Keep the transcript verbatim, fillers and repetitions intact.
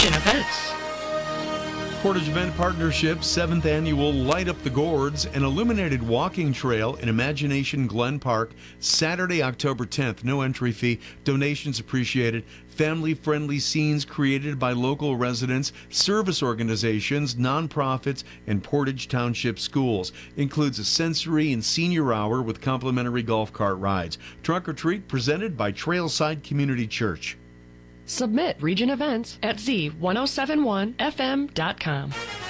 Region Events. Portage Event Partnership's seventh annual Light Up the Gourds, an illuminated walking trail in Imagination Glen Park, Saturday, October tenth. No entry fee. Donations appreciated. Family-friendly scenes created by local residents, service organizations, nonprofits, and Portage Township schools. Includes a sensory and senior hour with complimentary golf cart rides. Trunk or treat presented by Trailside Community Church. Submit Region Events at Z ten seventy-one F M dot com.